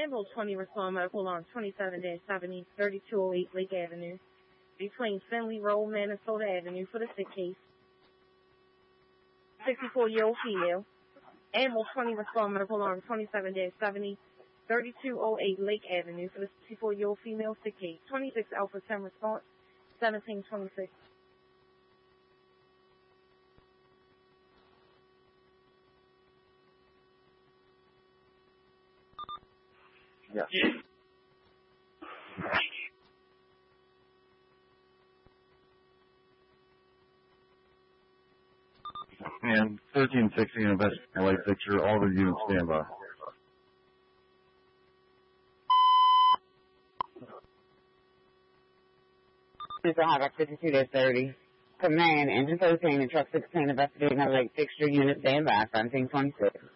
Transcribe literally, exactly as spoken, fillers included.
Ambulance twenty, respond medical on twenty-seven seventy, thirty-two oh eight Lake Avenue, between Finley Road, Minnesota Avenue for the sick case. sixty-four-year-old female. Ambulance twenty, respond medical on twenty-seven seventy, thirty-two oh eight Lake Avenue for the sixty-four-year-old female sick case. twenty-six Alpha ten response, seventeen twenty-six. Yeah. And thirteen sixty, investigation light fixture, all the units stand by. Mister Havoc, fifty-two to thirty. Command, engine thirteen and truck sixteen, investigating a light fixture, unit stand by, seventeen twenty-six.